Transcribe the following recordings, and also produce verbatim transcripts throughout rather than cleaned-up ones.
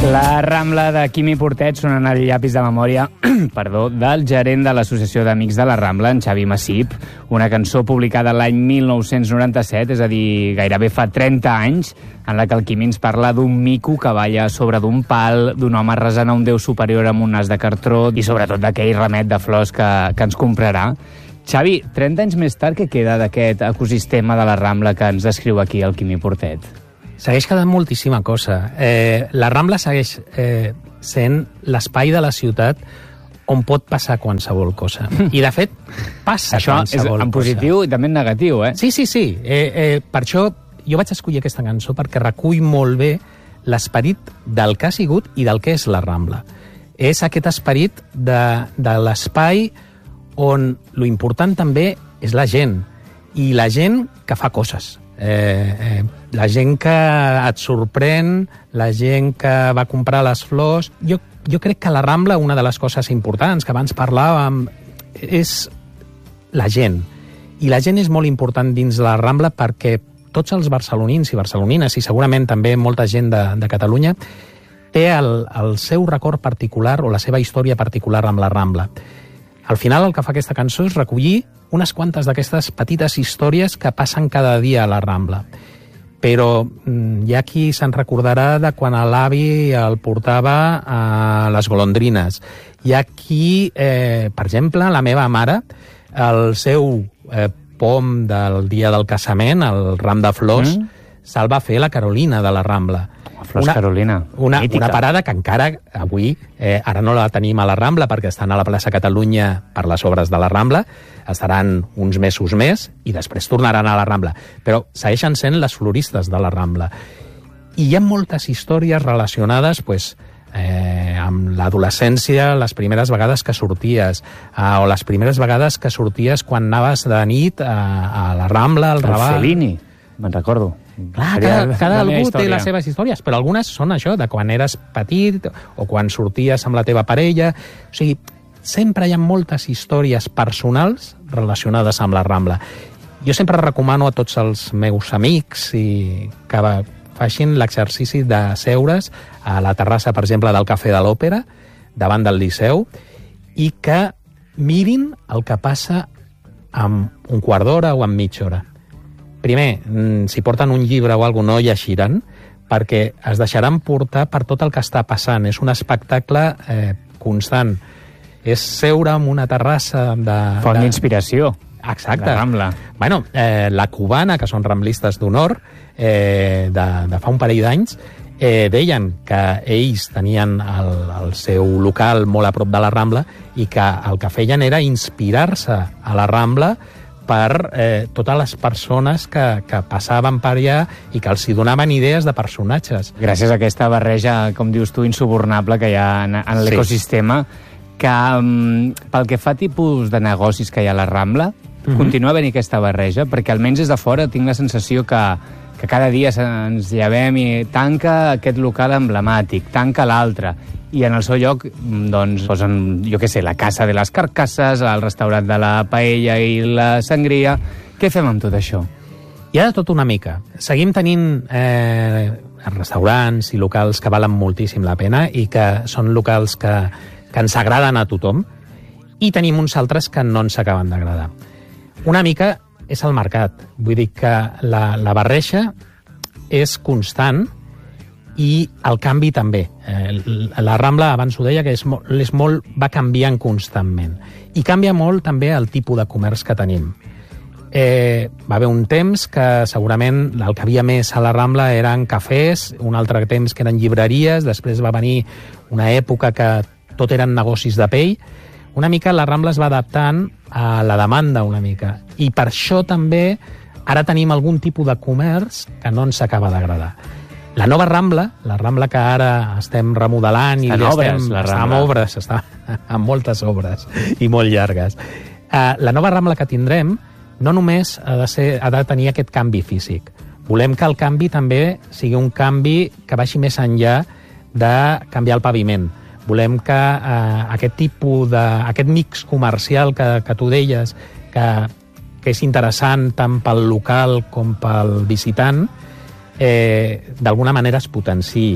La Rambla de Quimi Portet sonant el llapis de memòria perdó, del gerent de l'Associació d'Amics de la Rambla, en Xavi Massip, una cançó publicada l'any mil nou-cents noranta-set, és a dir, gairebé fa trenta anys, en la que el Quimi ens parla d'un mico que balla sobre d'un pal, d'un home resant a un déu superior amb un nas de cartró i sobretot d'aquell remet de flors que, que ens comprarà. Xavi, trenta anys més tard, què queda d'aquest ecosistema de la Rambla que ens descriu aquí el Quimi Portet? Segueix quedant moltíssima cosa. Eh, la Rambla segueix eh, sent l'espai de la ciutat on pot passar qualsevol cosa. I, de fet, passa això qualsevol cosa. Això és en positiu i també en negatiu, eh? Sí, sí, sí. Eh, eh, per això jo vaig escollir aquesta cançó perquè recull molt bé l'esperit del que ha sigut i del que és la Rambla. És aquest esperit de, de l'espai on lo important també és la gent, i la gent que fa coses. Eh, eh, la gent que et sorprèn, la gent que va comprar les flors. Jo, jo crec que a la Rambla una de les coses importants que abans parlàvem és la gent. I la gent és molt important dins la Rambla perquè tots els barcelonins i barcelonines, i segurament també molta gent de, de Catalunya, té el, el seu record particular o la seva història particular amb la Rambla. Al final el que fa aquesta cançó és recollir unes quantes d'aquestes petites històries que passen cada dia a la Rambla. Però hi ha qui se'n recordarà de quan l'avi el portava a les golondrines. Hi ha qui, eh, per exemple, la meva mare, el seu eh, pom del dia del casament, el ram de flors, mm. se'l va fer la Carolina de la Rambla. Flors una, Carolina. Una, una parada que encara avui, eh, ara no la tenim a la Rambla perquè estan a la plaça Catalunya per les obres de la Rambla, estaran uns mesos més i després tornaran a la Rambla. Però segueixen sent les floristes de la Rambla. I hi ha moltes històries relacionades pues, eh, amb l'adolescència, les primeres vegades que sorties, eh, o les primeres vegades que sorties quan anaves de nit a, a la Rambla, al Raval. El Fellini, me'n recordo. Clar, cada, cada algú té les seves històries, però algunes són això, de quan eres petit o quan sorties amb la teva parella. O sigui, sempre hi ha moltes històries personals relacionades amb la Rambla. Jo sempre recomano a tots els meus amics i que facin l'exercici de seure's a la terrassa, per exemple, del Cafè de l'Òpera, davant del Liceu, i que mirin el que passa amb un quart d'hora o amb mitja hora. Primer, si porten un llibre o alguna cosa, no llegiran, perquè es deixaran portar per tot el que està passant. És un espectacle eh, constant. És seure en una terrassa de... Font d'inspiració. Exacte. La Rambla. Bueno, eh, la Cubana, que són ramblistes d'honor, eh, de, de fa un parell d'anys, eh, deien que ells tenien el, el seu local molt a prop de la Rambla i que el que feien era inspirar-se a la Rambla per eh, totes les persones que, que passaven per allà i que els hi donaven idees de personatges. Gràcies a aquesta barreja, com dius tu, insubornable que hi ha en, en l'ecosistema, sí. que um, pel que fa a tipus de negocis que hi ha a la Rambla, mm-hmm. continua havent aquesta barreja, perquè almenys des de fora tinc la sensació que, que cada dia ens llevem i tanca aquest local emblemàtic, tanca l'altre, i en el seu lloc doncs, posen, jo què sé, la Casa de les Carcasses, el restaurant de la paella i la sangria. Què fem amb tot això? Hi ha de tot una mica. Seguim tenint eh, restaurants i locals que valen moltíssim la pena i que són locals que, que ens agraden a tothom, i tenim uns altres que no ens acaben d'agradar. Una mica és el mercat. Vull dir que la, la barreja és constant i el canvi també. Eh, la Rambla, abans ho deia, que és molt, és molt, va canviant constantment. I canvia molt també el tipus de comerç que tenim. Eh, va haver un temps que segurament el que havia més a la Rambla eren cafès, un altre temps que eren llibreries, després va venir una època que tot eren negocis de pell. Una mica la Rambla es va adaptant a la demanda una mica. I per això també ara tenim algun tipus de comerç que no ens acaba d'agradar. La nova Rambla, la Rambla que ara estem remodelant... Està en obres, la Rambla. Està en obres, està en moltes obres i molt llargues. Uh, la nova Rambla que tindrem no només ha de, ser, ha de tenir aquest canvi físic. Volem que el canvi també sigui un canvi que vagi més enllà de canviar el paviment. Volem que uh, aquest tipus de... aquest mix comercial que, que tu deies, que, que és interessant tant pel local com pel visitant, eh, d'alguna manera es potenciï.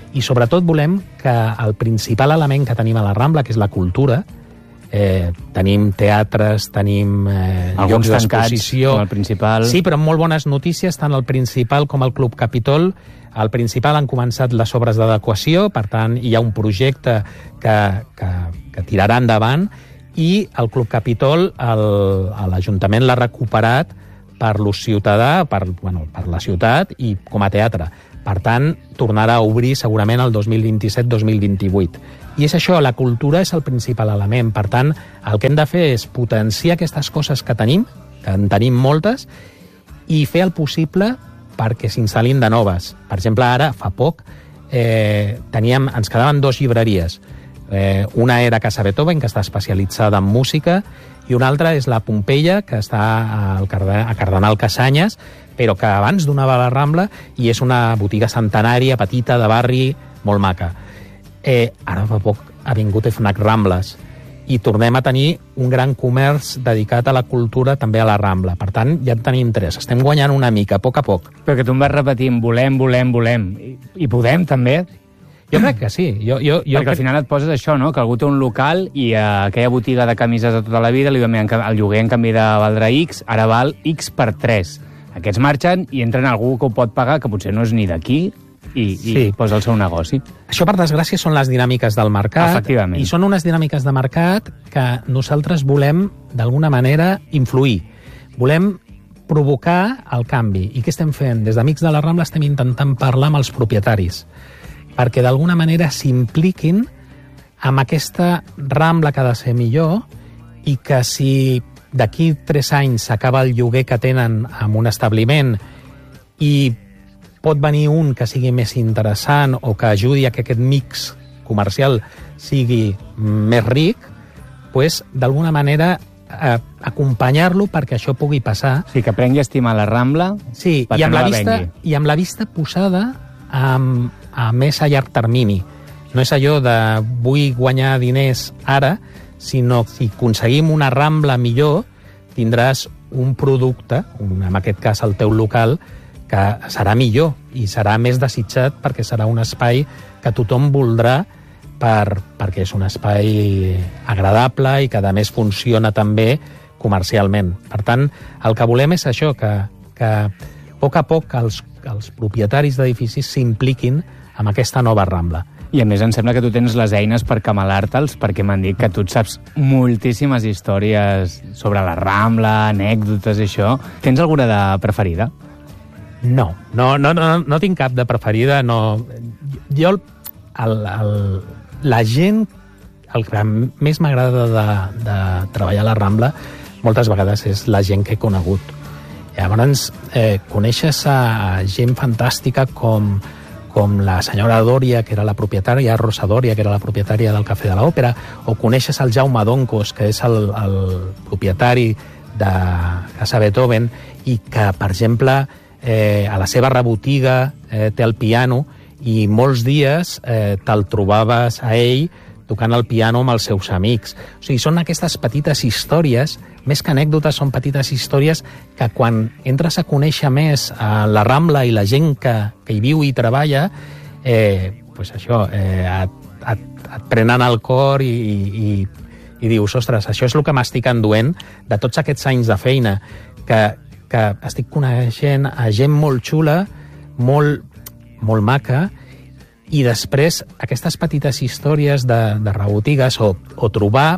i sobretot volem que el principal element que tenim a la Rambla, que és la cultura, eh, tenim teatres, tenim eh, alguns llocs tancats, d'exposició... com el principal. Sí, però amb molt bones notícies, tant el principal com el Club Capitol. Al principal han començat les obres d'adequació, per tant, hi ha un projecte que, que, que tirarà endavant, i el Club Capitol, l'Ajuntament l'ha recuperat per l'ús ciutadà, per, bueno, per la ciutat i com a teatre. Per tant, tornarà a obrir segurament el dos mil vint-i-set dos mil vint-i-vuit. I és això, la cultura és el principal element. Per tant, el que hem de fer és potenciar aquestes coses que tenim, que en tenim moltes, i fer el possible perquè s'instal·lin de noves. Per exemple, ara, fa poc, eh, teníem, ens quedaven dues llibreries. Eh, una era Casa Beethoven, que està especialitzada en música, i una altra és la Pompeia, que està al Cardenal, a Cardenal Cassanyes, però que abans donava a la Rambla, i és una botiga centenària, petita, de barri, molt maca. Eh, ara fa poc ha vingut FNAC Rambles, i tornem a tenir un gran comerç dedicat a la cultura també a la Rambla. Per tant, ja en tenim tres. Estem guanyant una mica, a poc a poc. Però que tu em vas repetint, volem, volem, volem. I, i podem, també? Jo crec que sí. Jo, jo, jo Perquè al final et poses això, no? Que algú té un local i a aquella botiga de camises de tota la vida li donen el lloguer en canvi de valdre X, ara val X per tres. Aquests marxen i entren algú que ho pot pagar, que potser no és ni d'aquí, i, i sí. posa el seu negoci. Això, per desgràcia, són les dinàmiques del mercat. Efectivament. I són unes dinàmiques de mercat que nosaltres volem, d'alguna manera, influir. Volem provocar el canvi. I què estem fent? Des d'Amics de la Rambla estem intentant parlar amb els propietaris perquè d'alguna manera s'impliquin amb aquesta Rambla que ha de ser millor, i que si d'aquí tres anys s'acaba el lloguer que tenen en un establiment i pot venir un que sigui més interessant o que ajudi a que aquest mix comercial sigui més ric, pues, d'alguna manera eh, acompanyar-lo perquè això pugui passar. Sí, que aprengui a estimar la Rambla, sí, perquè i amb no la la vista, vengui. I amb la vista posada amb, a més a llarg termini. No és allò de vull guanyar diners ara, sinó que si aconseguim una Rambla millor, tindràs un producte, un, en aquest cas el teu local, que serà millor i serà més desitjat perquè serà un espai que tothom voldrà per, perquè és un espai agradable i que a més funciona també comercialment. Per tant, el que volem és això, que, que a poc a poc els, els propietaris d'edificis s'impliquin amb aquesta nova Rambla. I a més em sembla que tu tens les eines per camalar-te'ls, perquè m'han dit que tu et saps moltíssimes històries sobre la Rambla, anècdotes i això. Tens alguna de preferida? No, no, no, no, no tinc cap de preferida. No. Jo, el, el, la gent, el que més m'agrada de, de treballar a la Rambla, moltes vegades és la gent que he conegut. Llavors, eh, coneixes a gent fantàstica com, com la senyora Dòria, que era la propietària, Rosa Dòria, que era la propietària del Cafè de l'Òpera, o coneixes el Jaume Doncos, que és el, el propietari de Casa Beethoven, i que, per exemple, eh, a la seva rebotiga eh, té el piano, i molts dies eh, te'l trobaves a ell tocant el piano amb els seus amics. O sigui, són aquestes petites històries, més que anècdotes, són petites històries que quan entres a conèixer més a la Rambla i la gent que, que hi viu i treballa, eh, pues això, eh, et, et, et prenen el cor i, i, i dius, ostres, això és el que m'estic enduent de tots aquests anys de feina, que, que estic coneixent a gent molt xula, molt, molt maca, i després aquestes petites històries de, de rebotigues o, o trobar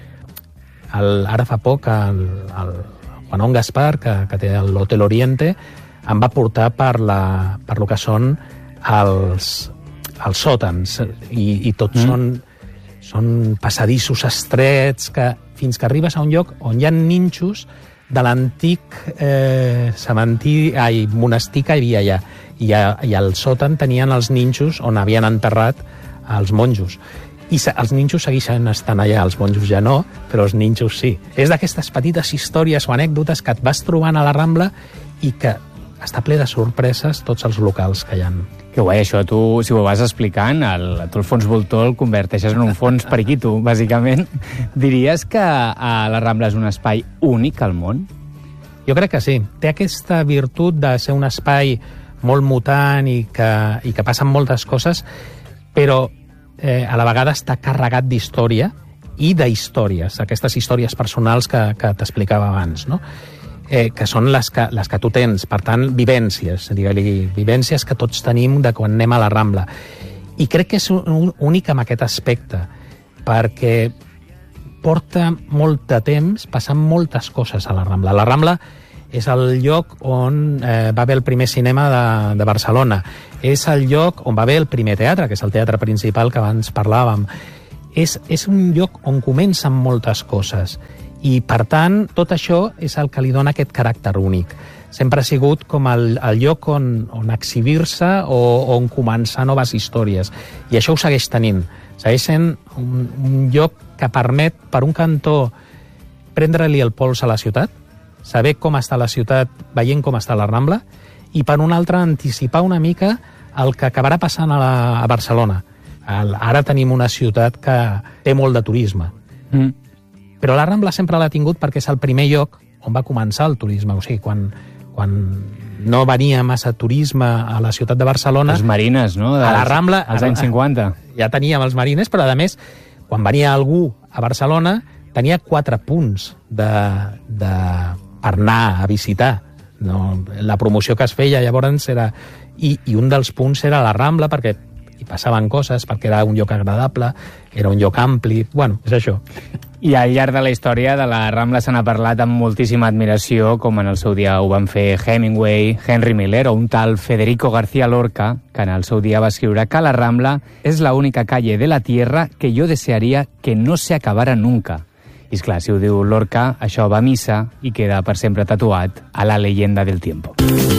el, ara fa poc el, el Juanón Gaspar, que, que té l'Hotel Oriente, em va portar per, la, per lo que són els, els sòtans, i, i tots mm. són, són passadissos estrets que, fins que arribes a un lloc on hi ha ninxos de l'antic eh, cementiri, ai, monestir que hi havia allà. I, a, i al sòtan tenien els ninxos on havien enterrat els monjos. I se, els ninxos segueixen estant allà, els monjos ja no, però els ninxos sí. És d'aquestes petites històries o anècdotes que et vas trobant a la Rambla i que està ple de sorpreses tots els locals que hi ha. Que guai, això tu, si ho vas explicant, el, tu el fons voltor el converteixes en un fons periquito, bàsicament. Diries que a la Rambla és un espai únic al món? Jo crec que sí. Té aquesta virtut de ser un espai molt mutant i que, i que passen moltes coses, però eh, a la vegada està carregat d'història i d'històries, aquestes històries personals que, que t'explicava abans, no? Eh, que són les que, les que tu tens, per tant, vivències, digue-li, vivències que tots tenim de quan anem a la Rambla. I crec que és un, únic en aquest aspecte, perquè porta molt de temps passant moltes coses a la Rambla. La Rambla és el lloc on eh, va haver el primer cinema de, de Barcelona, és el lloc on va haver el primer teatre, que és el teatre principal que abans parlàvem. És, és un lloc on comencen moltes coses, i, per tant, tot això és el que li dona aquest caràcter únic. Sempre ha sigut com el, el lloc on, on exhibir-se o on començar noves històries. I això ho segueix tenint. Segueix sent un, un lloc que permet, per un cantó, prendre-li el pols a la ciutat, saber com està la ciutat veient com està la Rambla, i per un altre anticipar una mica el que acabarà passant a, la, a Barcelona. El, ara tenim una ciutat que té molt de turisme. Mm. Però la Rambla sempre l'ha tingut perquè és el primer lloc on va començar el turisme. O sigui, quan, quan no venia massa turisme a la ciutat de Barcelona... Els marines, no? Dels, a la Rambla... Als anys cinquanta. Ja teníem els marines, però a més, quan venia algú a Barcelona, tenia quatre punts de, de, per anar a visitar. No? La promoció que es feia llavors era... I, i un dels punts era la Rambla, perquè hi passaven coses, perquè era un lloc agradable, era un lloc ampli... Bueno, és això. I al llarg de la història de la Rambla se n'ha parlat amb moltíssima admiració, com en el seu dia ho van fer Hemingway, Henry Miller o un tal Federico García Lorca, que en el seu dia va escriure que la Rambla és la única calle de la tierra que yo desearía que no se acabara nunca. I esclar, si ho diu Lorca, això va a missa i queda per sempre tatuat a la leyenda del tiempo.